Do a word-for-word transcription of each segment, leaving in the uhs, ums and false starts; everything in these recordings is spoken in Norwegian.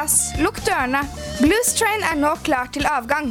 plass, lukk dørene. Blues Train er nå klar til avgang.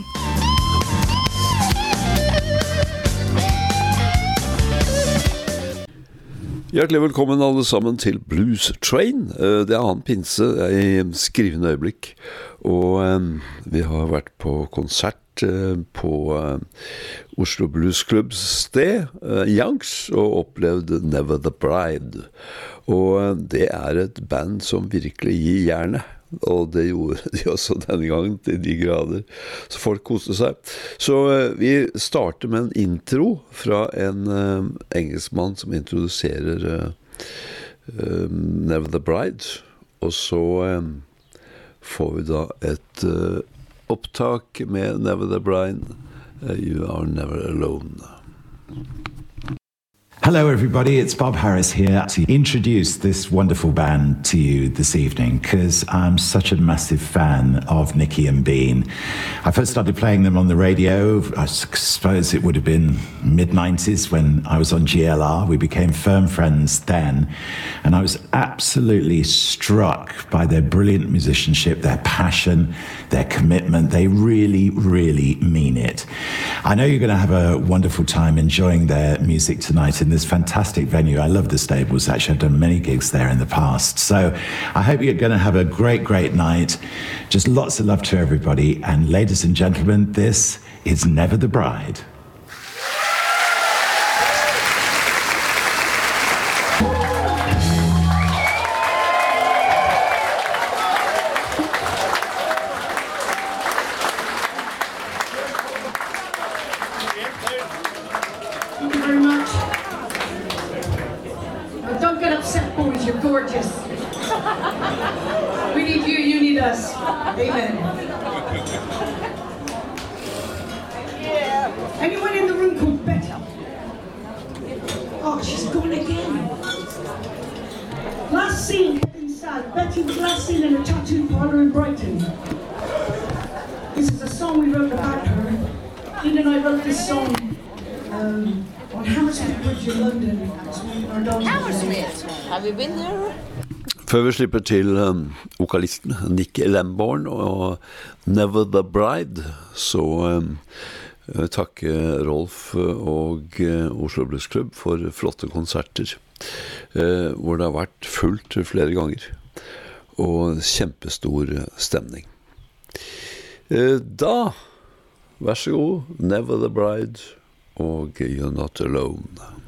Hjertelig velkommen alle sammen til Blues Train. Det er han Pinse i skrivende øyeblikk. Og um, vi har vært på konsert uh, på uh, Oslo Blues Clubs sted, uh, Youngs, og opplevd Never the Bride. Og uh, det er et band som virkelig gir jernet. Og det gjorde de også denne gangen til de grader. Så folk koste seg. Så uh, vi starter med en intro fra en uh, engelskmann som introduserer uh, uh, Never the Bride. Og så um, får vi da et uh, opptak med Never the Bride. Uh, You Are Never Alone. Hello everybody, it's Bob Harris here to introduce this wonderful band to you this evening because I'm such a massive fan of Nicky and Bean. I first started playing them on the radio, I suppose it would have been mid nineties when I was on G L R. We became firm friends then and I was absolutely struck by their brilliant musicianship, their passion, their commitment. They really, really mean it. I know you're going to have a wonderful time enjoying their music tonight in this fantastic venue. I love the Stables. Actually, I've done many gigs there in the past. So I hope you're going to have a great, great night. Just lots of love to everybody. And ladies and gentlemen, this is Never the Bride. Før vi slipper til um, vokalisten Nick Lemborn og Never the Bride, så um, takke Rolf og uh, Oslo Blues Club for flotte konserter, uh, hvor det har vært fullt flere ganger, og kjempestor stemning. Uh, da, vær så god, Never the Bride og You're Not Alone.